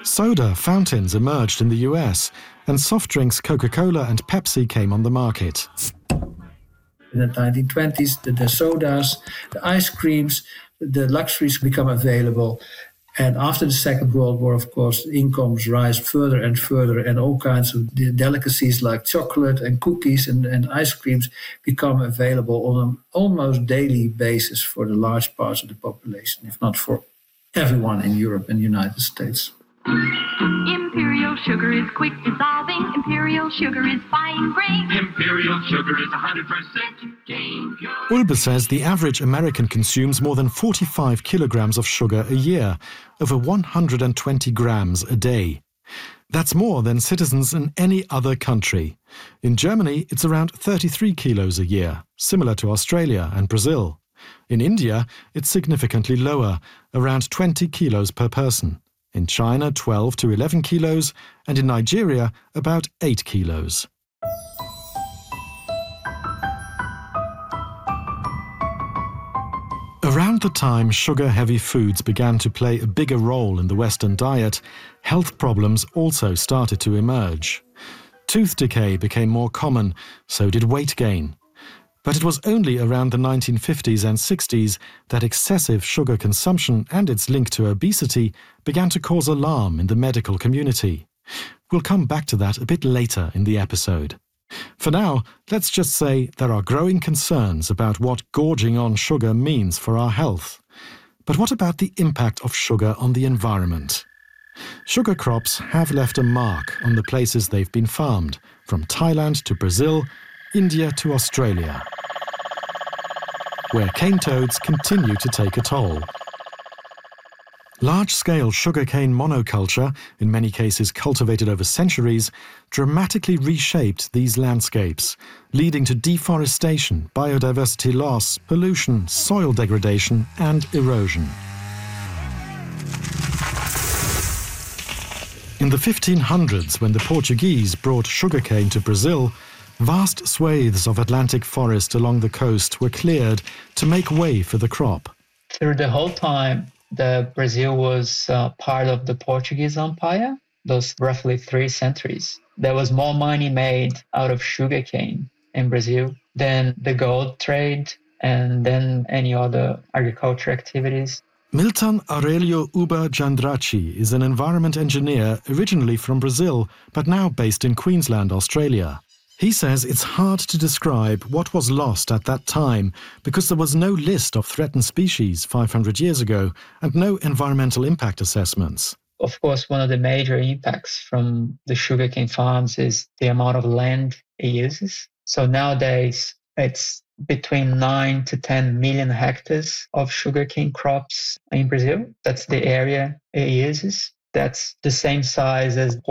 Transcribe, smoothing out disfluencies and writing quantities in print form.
Soda fountains emerged in the US, and soft drinks Coca-Cola and Pepsi came on the market. In the 1920s, the sodas, the ice creams, the luxuries become available. And after the Second World War, of course, incomes rise further and further, and all kinds of delicacies like chocolate and cookies and ice creams become available on an almost daily basis for the large parts of the population, if not for everyone in Europe and the United States. Imperial sugar is quick dissolving. Imperial sugar is fine grain. Imperial sugar is 100% cane pure. Ulbe says the average American consumes more than 45 kilograms of sugar a year, over 120 grams a day. That's more than citizens in any other country. In Germany, it's around 33 kilos a year, similar to Australia and Brazil. In India, it's significantly lower, around 20 kilos per person. In China, 12 to 11 kilos, and in Nigeria, about 8 kilos. Around the time sugar-heavy foods began to play a bigger role in the Western diet, health problems also started to emerge. Tooth decay became more common, so did weight gain. But it was only around the 1950s and 60s that excessive sugar consumption and its link to obesity began to cause alarm in the medical community. We'll come back to that a bit later in the episode. For now, let's just say there are growing concerns about what gorging on sugar means for our health. But what about the impact of sugar on the environment? Sugar crops have left a mark on the places they've been farmed, from Thailand to Brazil, India to Australia, where cane toads continue to take a toll. Large-scale sugarcane monoculture, in many cases cultivated over centuries, dramatically reshaped these landscapes, leading to deforestation, biodiversity loss, pollution, soil degradation, and erosion. In the 1500s, when the Portuguese brought sugarcane to Brazil, vast swathes of Atlantic forest along the coast were cleared to make way for the crop. Through the whole time, Brazil was part of the Portuguese Empire, those roughly 3 centuries. There was more money made out of sugarcane in Brazil than the gold trade and then any other agriculture activities. Milton Aurelio Uber Jandrachi is an environment engineer originally from Brazil, but now based in Queensland, Australia. He says it's hard to describe what was lost at that time because there was no list of threatened species 500 years ago and no environmental impact assessments. Of course, one of the major impacts from the sugarcane farms is the amount of land it uses. So nowadays, it's between 9 to 10 million hectares of sugarcane crops in Brazil. That's the area it uses. That's the same size as